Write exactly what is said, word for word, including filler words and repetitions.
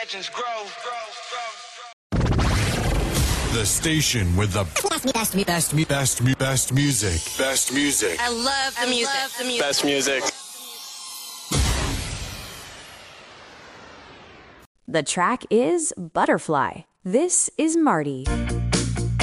legends grow. The station with the best, best, best, best, best, best music. Best music. I love the music. Love the music. Best music. The track is Butterfly. This is Marty.